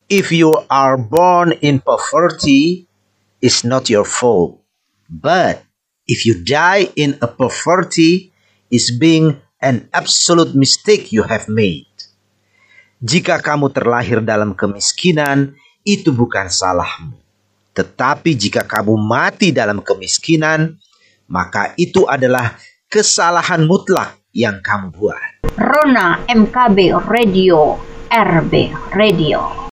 If you are born in poverty, it's not your fault. But if you die in a poverty, it's being an absolute mistake you have made. Jika kamu terlahir dalam kemiskinan, itu bukan salahmu. Tetapi jika kamu mati dalam kemiskinan, maka itu adalah kesalahan mutlak yang kamu buat. Rona MKB Radio, RB Radio.